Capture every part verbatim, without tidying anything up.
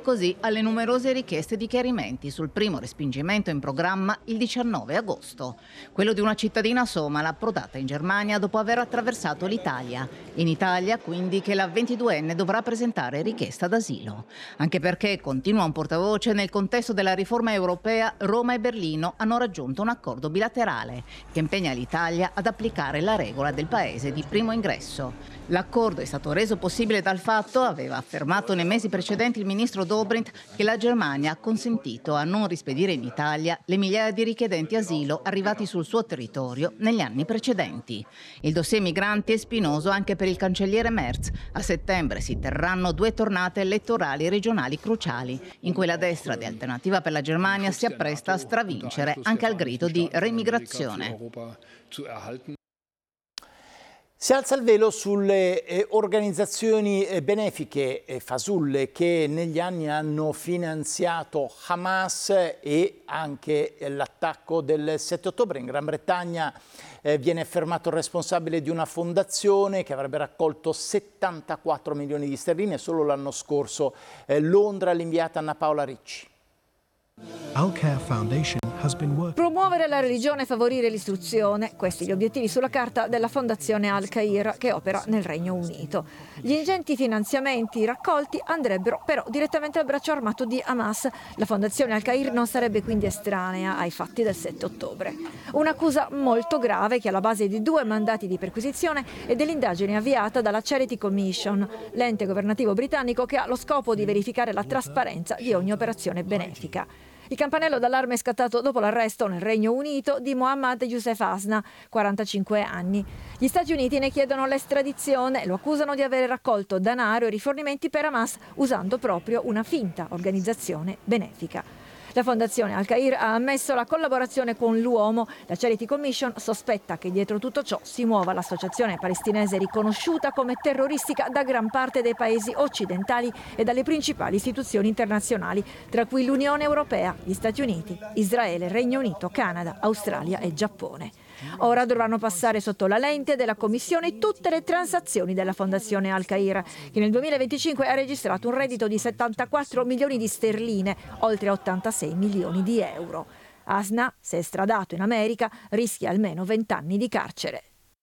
così alle numerose richieste di chiarimenti sul primo respingimento in programma il diciannove agosto, quello di una cittadina somala approdata in Germania dopo aver attraversato l'Italia. In Italia quindi che la ventiduenne dovrà presentare richiesta d'asilo. Anche perché, continua un portavoce, nel contesto della riforma europea Roma e Berlino hanno raggiunto un accordo bilaterale che impegna l'Italia ad applicare la regola del paese di primo ingresso. L'accordo è stato reso possibile dal fatto, aveva affermato nei mesi precedenti il ministro Dobrindt, che la Germania ha consentito a non rispedire in Italia le migliaia di richiedenti asilo arrivati sul suo territorio negli anni precedenti. Il dossier migranti è spinoso anche per il cancelliere Merz. A settembre si terranno due tornate elettorali regionali cruciali, in cui la destra di Alternativa per la Germania si appresta a stravincere anche al grido di remigrazione. Si alza il velo sulle eh, organizzazioni eh, benefiche eh, fasulle che negli anni hanno finanziato Hamas e anche eh, l'attacco del sette ottobre. In Gran Bretagna eh, viene fermato il responsabile di una fondazione che avrebbe raccolto settantaquattro milioni di sterline solo l'anno scorso. Eh, Londra, l'inviata Anna Paola Ricci. Al-Khair Foundation has been working. Promuovere la religione e favorire l'istruzione, questi gli obiettivi sulla carta della Fondazione Al-Khair che opera nel Regno Unito. Gli ingenti finanziamenti raccolti andrebbero però direttamente al braccio armato di Hamas. La Fondazione Al-Khair non sarebbe quindi estranea ai fatti del sette ottobre. Un'accusa molto grave che è alla base di due mandati di perquisizione e dell'indagine avviata dalla Charity Commission, l'ente governativo britannico che ha lo scopo di verificare la trasparenza di ogni operazione benefica. Il campanello d'allarme è scattato dopo l'arresto nel Regno Unito di Mohammad Youssef Hasna, quarantacinque anni. Gli Stati Uniti ne chiedono l'estradizione e lo accusano di aver raccolto denaro e rifornimenti per Hamas usando proprio una finta organizzazione benefica. La Fondazione Al-Khair ha ammesso la collaborazione con l'uomo. La Charity Commission sospetta che dietro tutto ciò si muova l'associazione palestinese riconosciuta come terroristica da gran parte dei paesi occidentali e dalle principali istituzioni internazionali, tra cui l'Unione Europea, gli Stati Uniti, Israele, Regno Unito, Canada, Australia e Giappone. Ora dovranno passare sotto la lente della Commissione tutte le transazioni della Fondazione Al-Khair, che nel duemilaventicinque ha registrato un reddito di settantaquattro milioni di sterline, oltre ottantasei milioni di euro. Hasna, se estradato in America, rischia almeno vent'anni di carcere.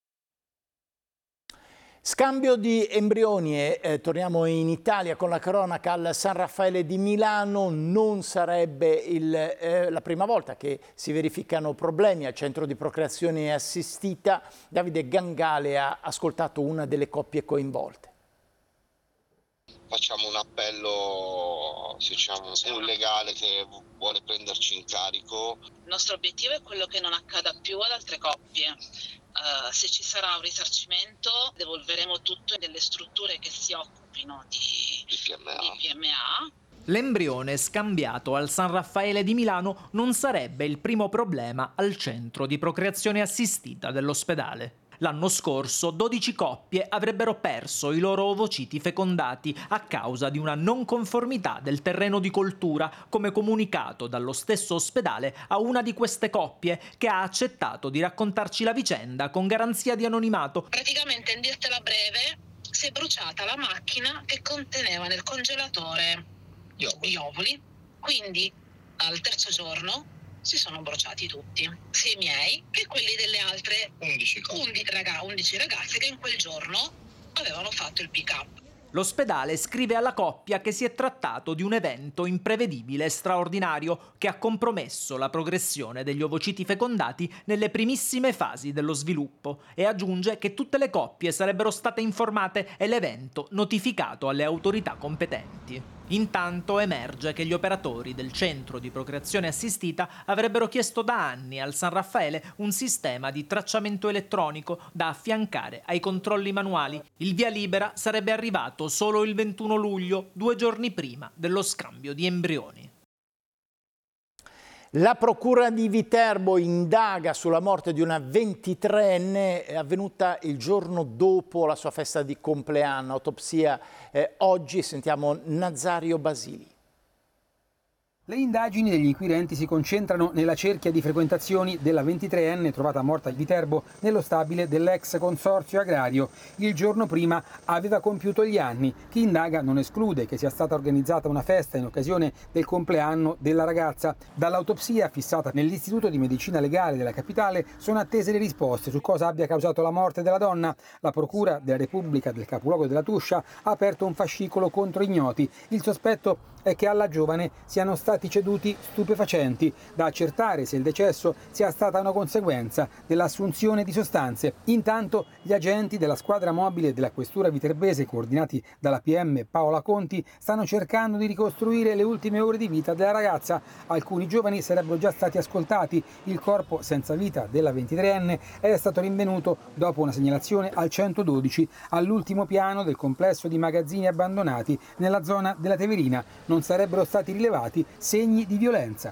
Scambio di embrioni e eh, torniamo in Italia con la cronaca al San Raffaele di Milano. Non sarebbe il, eh, la prima volta che si verificano problemi al centro di procreazione assistita. Davide Gangale ha ascoltato una delle coppie coinvolte. Facciamo un appello, se c'è un, un legale che vuole prenderci in carico. Il nostro obiettivo è quello che non accada più ad altre coppie. Uh, se ci sarà un risarcimento devolveremo tutto nelle strutture che si occupino di, di P M A. Di P M A. L'embrione scambiato al San Raffaele di Milano non sarebbe il primo problema al centro di procreazione assistita dell'ospedale. L'anno scorso dodici coppie avrebbero perso i loro ovociti fecondati a causa di una non conformità del terreno di coltura, come comunicato dallo stesso ospedale a una di queste coppie, che ha accettato di raccontarci la vicenda con garanzia di anonimato. Praticamente, in dirtela breve, si è bruciata la macchina che conteneva nel congelatore gli ovuli, quindi al terzo giorno si sono bruciati tutti, sia i miei che quelli delle altre undici, undici ragazze che in quel giorno avevano fatto il pick up. L'ospedale scrive alla coppia che si è trattato di un evento imprevedibile e straordinario che ha compromesso la progressione degli ovociti fecondati nelle primissime fasi dello sviluppo e aggiunge che tutte le coppie sarebbero state informate e l'evento notificato alle autorità competenti. Intanto emerge che gli operatori del centro di procreazione assistita avrebbero chiesto da anni al San Raffaele un sistema di tracciamento elettronico da affiancare ai controlli manuali. Il via libera sarebbe arrivato solo il ventuno luglio, due giorni prima dello scambio di embrioni. La procura di Viterbo indaga sulla morte di una ventitreenne avvenuta il giorno dopo la sua festa di compleanno. Autopsia eh, oggi, sentiamo Nazario Basili. Le indagini degli inquirenti si concentrano nella cerchia di frequentazioni della ventitreenne trovata morta a Viterbo nello stabile dell'ex consorzio agrario. Il giorno prima aveva compiuto gli anni. Chi indaga non esclude che sia stata organizzata una festa in occasione del compleanno della ragazza. Dall'autopsia fissata nell'Istituto di Medicina Legale della capitale sono attese le risposte su cosa abbia causato la morte della donna. La Procura della Repubblica del capoluogo della Tuscia ha aperto un fascicolo contro ignoti. Il sospetto è che alla giovane siano stati ceduti stupefacenti, da accertare se il decesso sia stata una conseguenza dell'assunzione di sostanze. Intanto gli agenti della squadra mobile della questura viterbese, coordinati dalla P M Paola Conti, stanno cercando di ricostruire le ultime ore di vita della ragazza. Alcuni giovani sarebbero già stati ascoltati. Il corpo senza vita della ventitreenne è stato rinvenuto dopo una segnalazione al centododici all'ultimo piano del complesso di magazzini abbandonati nella zona della Teverina. Non sarebbero stati rilevati segni di violenza.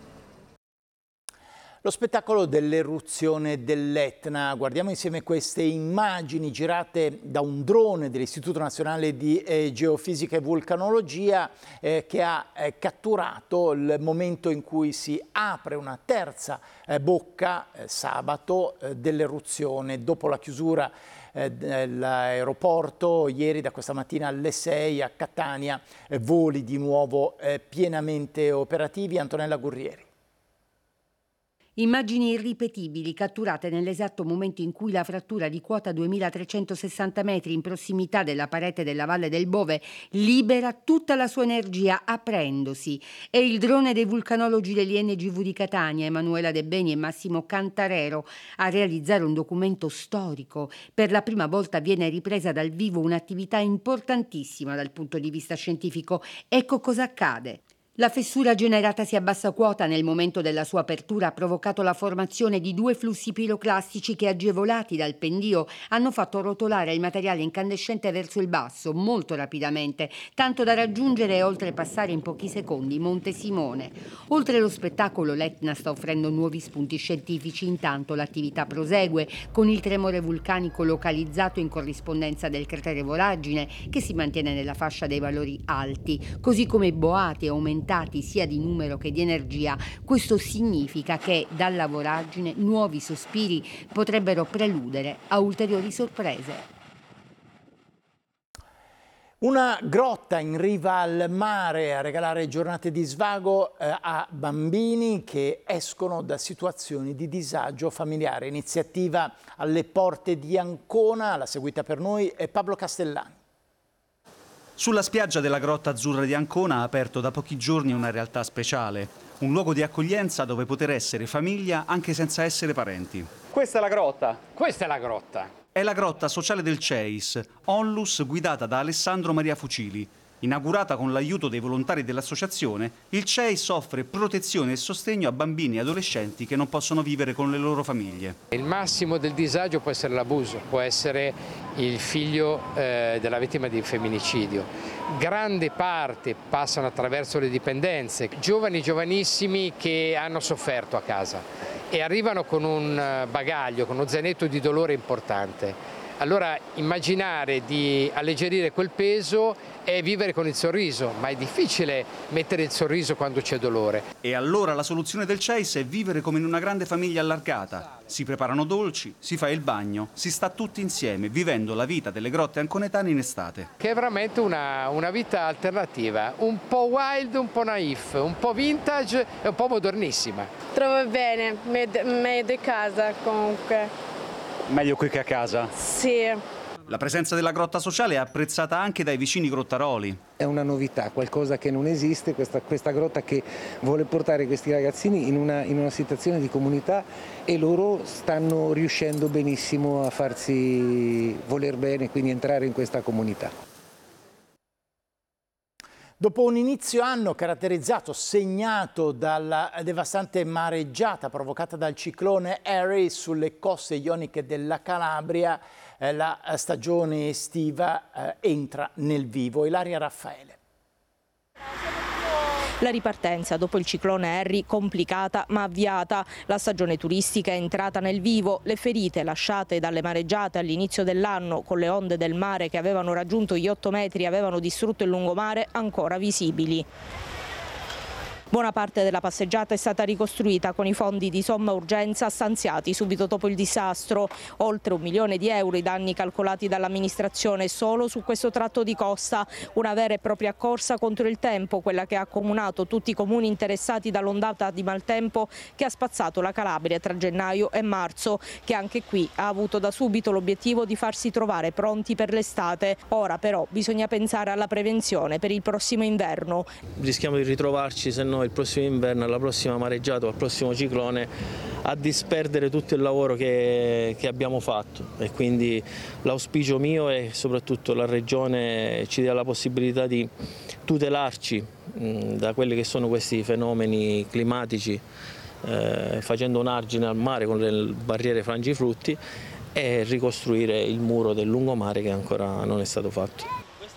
Lo spettacolo dell'eruzione dell'Etna. Guardiamo insieme queste immagini girate da un drone dell'Istituto Nazionale di eh, Geofisica e Vulcanologia eh, che ha eh, catturato il momento in cui si apre una terza eh, bocca eh, sabato eh, dell'eruzione dopo la chiusura dell'aeroporto. Ieri da questa mattina alle sei a Catania eh, voli di nuovo eh, pienamente operativi. Antonella Gurrieri. Immagini irripetibili catturate nell'esatto momento in cui la frattura di quota duemilatrecentosessanta metri in prossimità della parete della Valle del Bove libera tutta la sua energia aprendosi. È il drone dei vulcanologi dell'I N G V di Catania, Emanuela De Beni e Massimo Cantarero, a realizzare un documento storico. Per la prima volta viene ripresa dal vivo un'attività importantissima dal punto di vista scientifico. Ecco cosa accade. La fessura generatasi a bassa quota nel momento della sua apertura ha provocato la formazione di due flussi piroclastici che, agevolati dal pendio, hanno fatto rotolare il materiale incandescente verso il basso molto rapidamente, tanto da raggiungere e oltrepassare in pochi secondi Monte Simone. Oltre allo spettacolo, l'Etna sta offrendo nuovi spunti scientifici. Intanto l'attività prosegue con il tremore vulcanico localizzato in corrispondenza del cratere voragine, che si mantiene nella fascia dei valori alti, così come boati aumentati sia di numero che di energia. Questo significa che dalla voragine nuovi sospiri potrebbero preludere a ulteriori sorprese. Una grotta in riva al mare a regalare giornate di svago eh, a bambini che escono da situazioni di disagio familiare. Iniziativa alle porte di Ancona, la seguita per noi è Pablo Castellani. Sulla spiaggia della Grotta Azzurra di Ancona ha aperto da pochi giorni una realtà speciale, un luogo di accoglienza dove poter essere famiglia anche senza essere parenti. Questa è la grotta. Questa è la grotta. È la grotta sociale del C E I S, Onlus, guidata da Alessandro Maria Fucili. Inaugurata con l'aiuto dei volontari dell'associazione, il C E I S offre protezione e sostegno a bambini e adolescenti che non possono vivere con le loro famiglie. Il massimo del disagio può essere l'abuso, può essere il figlio eh, della vittima di femminicidio. Grande parte passano attraverso le dipendenze, giovani giovanissimi che hanno sofferto a casa e arrivano con un bagaglio, con uno zainetto di dolore importante. Allora immaginare di alleggerire quel peso è vivere con il sorriso, ma è difficile mettere il sorriso quando c'è dolore. E allora la soluzione del C E I S è vivere come in una grande famiglia allargata. Si preparano dolci, si fa il bagno, si sta tutti insieme, vivendo la vita delle grotte anconetane in estate. Che è veramente una, una vita alternativa, un po' wild, un po' naif, un po' vintage e un po' modernissima. Trovo bene, meglio di casa comunque. Meglio qui che a casa? Sì. La presenza della grotta sociale è apprezzata anche dai vicini grottaroli. È una novità, qualcosa che non esiste, questa, questa grotta che vuole portare questi ragazzini in una, in una situazione di comunità e loro stanno riuscendo benissimo a farsi voler bene, quindi entrare in questa comunità. Dopo un inizio anno caratterizzato, segnato dalla devastante mareggiata provocata dal ciclone Harry sulle coste ioniche della Calabria, eh, la stagione estiva eh, entra nel vivo. Ilaria Raffaele. La ripartenza dopo il ciclone Harry complicata ma avviata. La stagione turistica è entrata nel vivo. Le ferite lasciate dalle mareggiate all'inizio dell'anno con le onde del mare che avevano raggiunto gli otto metri e avevano distrutto il lungomare ancora visibili. Buona parte della passeggiata è stata ricostruita con i fondi di somma urgenza stanziati subito dopo il disastro. Oltre un milione di euro i danni calcolati dall'amministrazione solo su questo tratto di costa. Una vera e propria corsa contro il tempo, quella che ha accomunato tutti i comuni interessati dall'ondata di maltempo che ha spazzato la Calabria tra gennaio e marzo, che anche qui ha avuto da subito l'obiettivo di farsi trovare pronti per l'estate. Ora però bisogna pensare alla prevenzione per il prossimo inverno. Rischiamo di ritrovarci, se no il prossimo inverno, alla prossima mareggiata o al prossimo ciclone, a disperdere tutto il lavoro che, che abbiamo fatto, e quindi l'auspicio mio è soprattutto la Regione ci dia la possibilità di tutelarci mh, da quelli che sono questi fenomeni climatici, eh, facendo un argine al mare con le barriere frangiflutti e ricostruire il muro del lungomare che ancora non è stato fatto.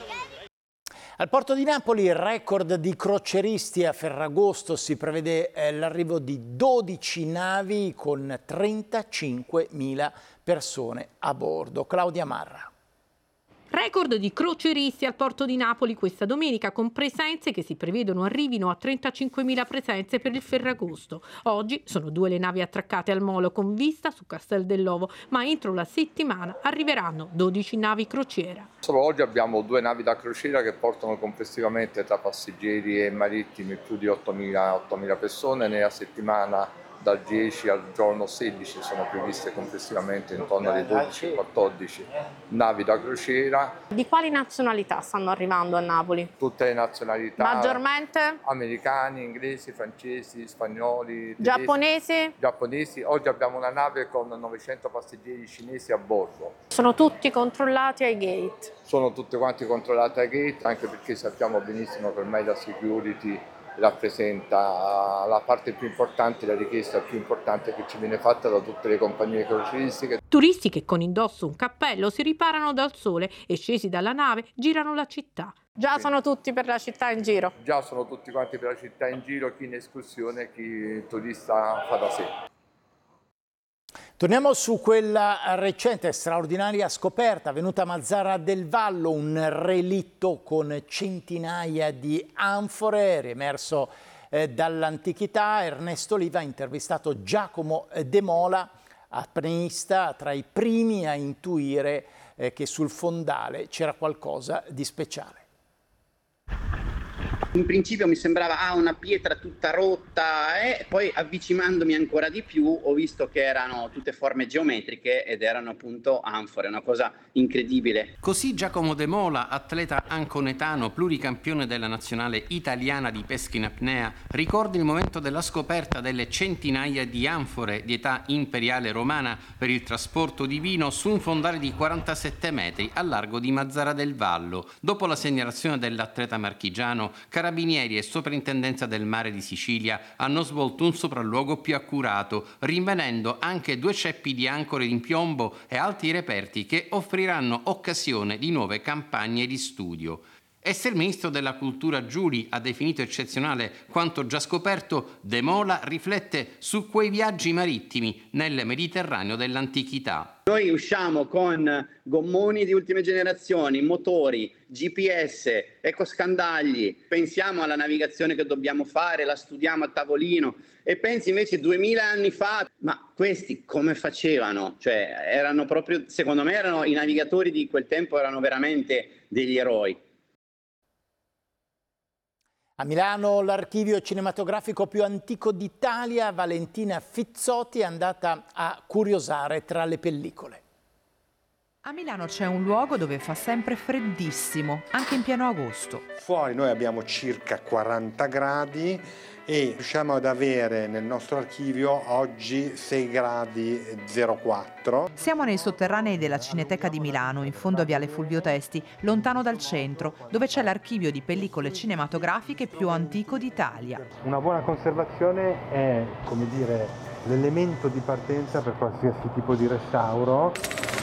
Al porto di Napoli il record di croceristi a Ferragosto, si prevede eh, l'arrivo di dodici navi con trentacinquemila persone a bordo. Claudia Marra. Record di croceristi al porto di Napoli questa domenica, con presenze che si prevedono arrivino a trentacinquemila presenze per il Ferragosto. Oggi sono due le navi attraccate al molo con vista su Castel dell'Ovo, ma entro la settimana arriveranno dodici navi crociera. Solo oggi abbiamo due navi da crociera che portano complessivamente tra passeggeri e marittimi più di ottomila persone. Nella settimana dal dieci al giorno sedici sono previste complessivamente intorno alle dodici quattordici navi da crociera. Di quali nazionalità stanno arrivando a Napoli? Tutte le nazionalità. Maggiormente? Americani, inglesi, francesi, spagnoli, tedeschi, giapponesi? Giapponesi. Oggi abbiamo una nave con novecento passeggeri cinesi a bordo. Sono tutti controllati ai gate? Sono tutti quanti controllati ai gate, anche perché sappiamo benissimo che ormai la security rappresenta la parte più importante, la richiesta più importante che ci viene fatta da tutte le compagnie crocieristiche. Turisti che con indosso un cappello si riparano dal sole e scesi dalla nave girano la città. Già sono tutti per la città in giro? Già sono tutti quanti per la città in giro, chi in escursione, chi turista fa da sé. Torniamo su quella recente e straordinaria scoperta avvenuta a Mazzara del Vallo, un relitto con centinaia di anfore, riemerso eh, dall'antichità. Ernesto Oliva ha intervistato Giacomo De Mola, apnista, tra i primi a intuire eh, che sul fondale c'era qualcosa di speciale. In principio mi sembrava ah, una pietra tutta rotta, e eh? poi avvicinandomi ancora di più ho visto che erano tutte forme geometriche ed erano appunto anfore, una cosa incredibile. Così Giacomo De Mola, atleta anconetano, pluricampione della nazionale italiana di pesca in apnea, ricorda il momento della scoperta delle centinaia di anfore di età imperiale romana per il trasporto di vino su un fondale di quarantasette metri a largo di Mazzara del Vallo. Dopo la segnalazione dell'atleta marchigiano, Carabinieri e Soprintendenza del Mare di Sicilia hanno svolto un sopralluogo più accurato, rinvenendo anche due ceppi di ancore in piombo e altri reperti che offriranno occasione di nuove campagne di studio. E se il ministro della Cultura Giuli ha definito eccezionale quanto già scoperto, De Mola riflette su quei viaggi marittimi nel Mediterraneo dell'antichità. Noi usciamo con gommoni di ultime generazioni, motori, G P S, ecoscandagli, pensiamo alla navigazione che dobbiamo fare, la studiamo a tavolino, e pensi invece duemila anni fa, ma questi come facevano? Cioè erano proprio, secondo me erano i navigatori di quel tempo, erano veramente degli eroi. A Milano l'archivio cinematografico più antico d'Italia, Valentina Fizzotti è andata a curiosare tra le pellicole. A Milano c'è un luogo dove fa sempre freddissimo, anche in pieno agosto. Fuori noi abbiamo circa quaranta gradi e riusciamo ad avere nel nostro archivio oggi sei gradi zero quattro. Siamo nei sotterranei della Cineteca di Milano, in fondo a Viale Fulvio Testi, lontano dal centro, dove c'è l'archivio di pellicole cinematografiche più antico d'Italia. Una buona conservazione è, come dire, l'elemento di partenza per qualsiasi tipo di restauro.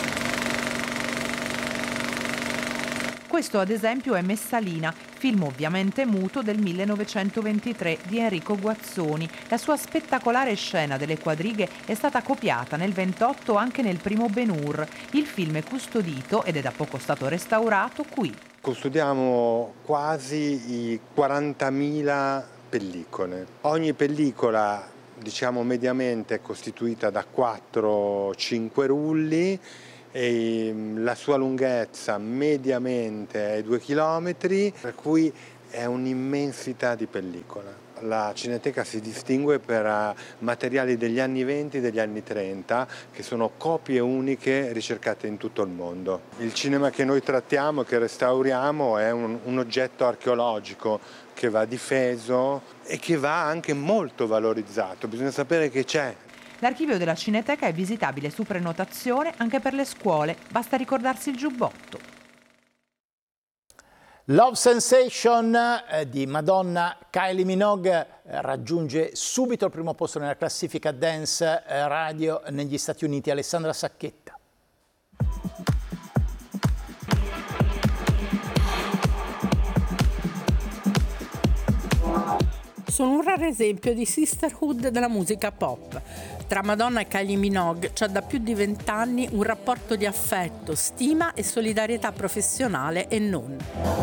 Questo ad esempio è Messalina, film ovviamente muto del millenovecentoventitré di Enrico Guazzoni. La sua spettacolare scena delle quadrighe è stata copiata nel ventotto anche nel primo Ben-Hur. Il film è custodito ed è da poco stato restaurato qui. Custodiamo quasi i quarantamila pellicole. Ogni pellicola, diciamo mediamente, è costituita da quattro cinque rulli e la sua lunghezza mediamente è due chilometri, per cui è un'immensità di pellicola. La Cineteca si distingue per materiali degli anni venti e degli anni trenta, che sono copie uniche ricercate in tutto il mondo. Il cinema che noi trattiamo, che restauriamo, è un, un oggetto archeologico che va difeso e che va anche molto valorizzato. Bisogna sapere che c'è. L'archivio della Cineteca è visitabile su prenotazione anche per le scuole, basta ricordarsi il giubbotto. Love Sensation eh, di Madonna Kylie Minogue eh, raggiunge subito il primo posto nella classifica dance eh, radio negli Stati Uniti. Alessandra Sacchetta. Sono un raro esempio di sisterhood della musica pop. Tra Madonna e Kylie Minogue c'è da più di vent'anni un rapporto di affetto, stima e solidarietà professionale e non.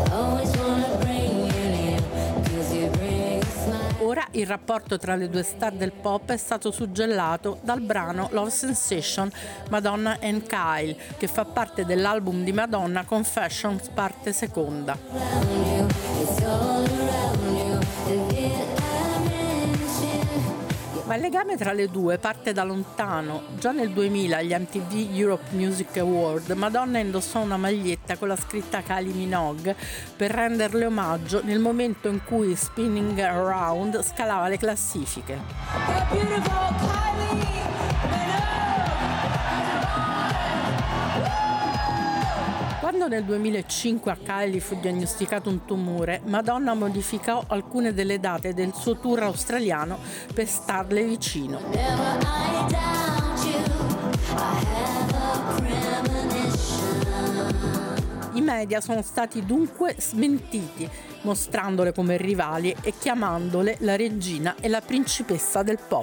Ora il rapporto tra le due star del pop è stato suggellato dal brano Love Sensation Madonna and Kyle, che fa parte dell'album di Madonna Confessions parte seconda. Ma il legame tra le due parte da lontano. Già nel duemila agli M T V Europe Music Award Madonna indossò una maglietta con la scritta Kylie Minogue per renderle omaggio nel momento in cui Spinning Around scalava le classifiche. Quando nel duemilacinque a Kylie fu diagnosticato un tumore, Madonna modificò alcune delle date del suo tour australiano per starle vicino. I media sono stati dunque smentiti, mostrandole come rivali e chiamandole la regina e la principessa del pop.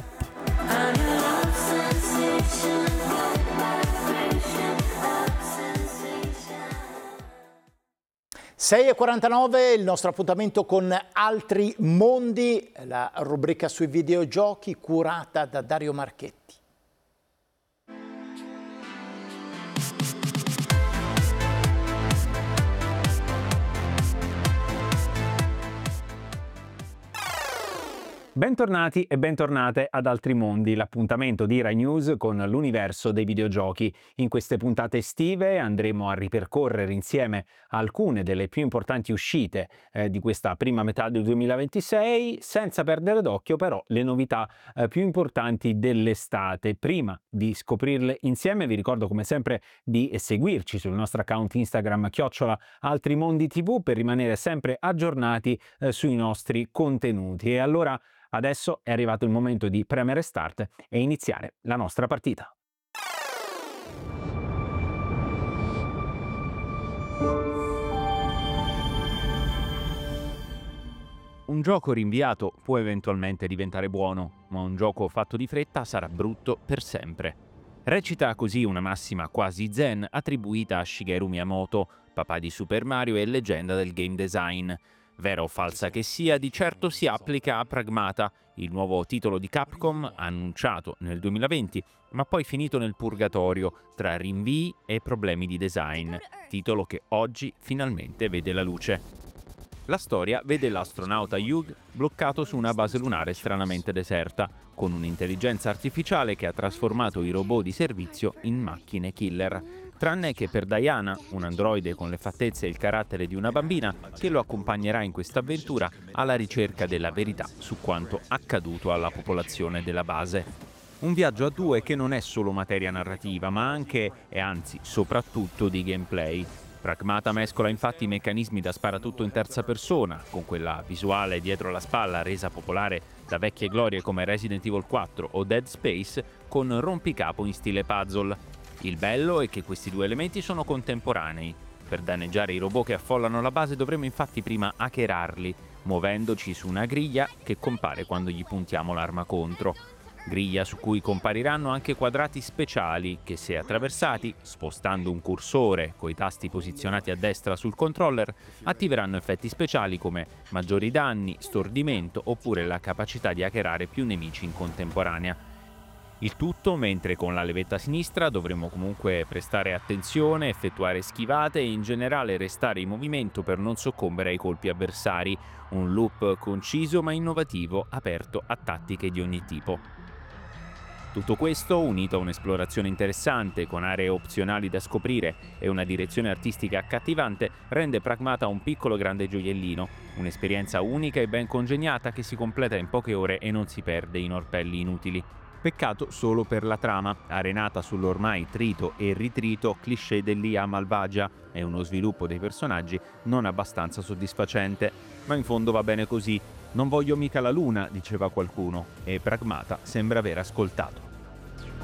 sei e quarantanove, il nostro appuntamento con Altri Mondi, la rubrica sui videogiochi curata da Dario Marchetti. Bentornati e bentornate ad Altri Mondi, l'appuntamento di Rai News con l'universo dei videogiochi. In queste puntate estive andremo a ripercorrere insieme alcune delle più importanti uscite eh, di questa prima metà del duemilaventisei, senza perdere d'occhio però le novità eh, più importanti dell'estate. Prima di scoprirle insieme vi ricordo come sempre di seguirci sul nostro account Instagram chiocciola Altri Mondi tivù per rimanere sempre aggiornati eh, sui nostri contenuti. E allora adesso è arrivato il momento di premere start e iniziare la nostra partita. Un gioco rinviato può eventualmente diventare buono, ma un gioco fatto di fretta sarà brutto per sempre. Recita così una massima quasi zen attribuita a Shigeru Miyamoto, papà di Super Mario e leggenda del game design. Vera o falsa che sia, di certo si applica a Pragmata, il nuovo titolo di Capcom annunciato nel duemilaventi, ma poi finito nel purgatorio tra rinvii e problemi di design, titolo che oggi finalmente vede la luce. La storia vede l'astronauta Hugh bloccato su una base lunare stranamente deserta, con un'intelligenza artificiale che ha trasformato i robot di servizio in macchine killer. Tranne che per Diana, un androide con le fattezze e il carattere di una bambina, che lo accompagnerà in questa avventura alla ricerca della verità su quanto accaduto alla popolazione della base. Un viaggio a due che non è solo materia narrativa, ma anche, e anzi soprattutto, di gameplay. Pragmata mescola infatti i meccanismi da sparatutto in terza persona, con quella visuale dietro la spalla resa popolare da vecchie glorie come Resident Evil quattro o Dead Space, con rompicapo in stile puzzle. Il bello è che questi due elementi sono contemporanei. Per danneggiare i robot che affollano la base dovremo infatti prima hackerarli, muovendoci su una griglia che compare quando gli puntiamo l'arma contro. griglia su cui compariranno anche quadrati speciali che, se attraversati, spostando un cursore coi tasti posizionati a destra sul controller, attiveranno effetti speciali come maggiori danni, stordimento oppure la capacità di hackerare più nemici in contemporanea. Il tutto mentre con la levetta sinistra dovremo comunque prestare attenzione, effettuare schivate e in generale restare in movimento per non soccombere ai colpi avversari. Un loop conciso ma innovativo, aperto a tattiche di ogni tipo. Tutto questo, unito a un'esplorazione interessante con aree opzionali da scoprire e una direzione artistica accattivante, rende Pragmata un piccolo grande gioiellino, un'esperienza unica e ben congegnata che si completa in poche ore e non si perde in orpelli inutili. Peccato solo per la trama, arenata sull'ormai trito e ritrito cliché dell'I A malvagia e uno sviluppo dei personaggi non abbastanza soddisfacente. Ma in fondo va bene così. Non voglio mica la luna, diceva qualcuno, e Pragmata sembra aver ascoltato.